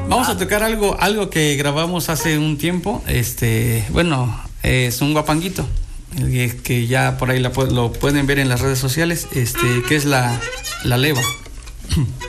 Vamos a tocar algo que grabamos hace un tiempo. Bueno, es un guapanguito que ya por ahí lo pueden ver en las redes sociales, que es la leva.